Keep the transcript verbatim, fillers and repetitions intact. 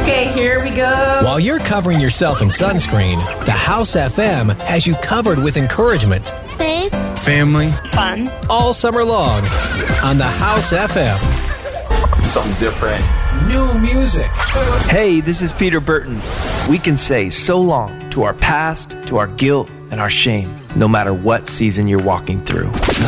Okay, here we go. While you're covering yourself in sunscreen, the House F M has you covered with encouragement. Faith. Family. Fun. All summer long on the House F M. Something different. New music. Hey, this is Peter Burton. We can say so long to our past, to our guilt, and our shame, no matter what season you're walking through.